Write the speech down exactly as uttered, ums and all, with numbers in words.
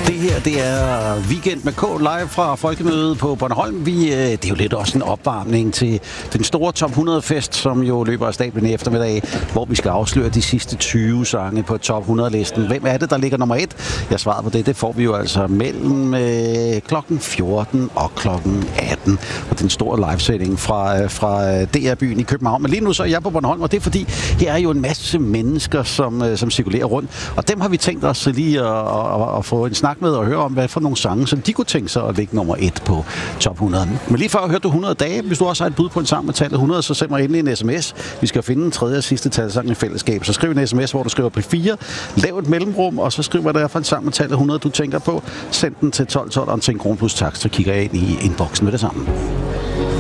Det her, det er Weekend med K live fra Folkemødet på Bornholm. Vi, det er jo lidt også en opvarmning til den store top hundrede-fest, som jo løber af stablen i eftermiddag, hvor vi skal afsløre de sidste tyve sange på top hundrede-listen. Hvem er det, der ligger nummer et? Jeg svarer på det. Det får vi jo altså mellem øh, klokken fjorten og klokken atten. Og den store livesending fra, fra D R-byen i København. Men lige nu så er jeg på Bornholm, og det er fordi, her er jo en masse mennesker, som, som cirkulerer rundt. Og dem har vi tænkt os lige at, at, at få en snak med og høre om, hvad for nogle sange, som de kunne tænke sig at ligge nummer et på top hundrede. Men lige før hørte du hundrede dage. Hvis du også har et bud på en sang med tallet hundrede, så send mig endelig en sms. Vi skal finde en tredje og sidste talsang i fællesskab. Så skriv en sms, hvor du skriver P fire, lav et mellemrum, og så skriv, hvad der er for en sang med tallet hundrede, du tænker på. Send den til tolv tolv og til en krone plus takst, så kigger jeg ind i inboxen med det samme.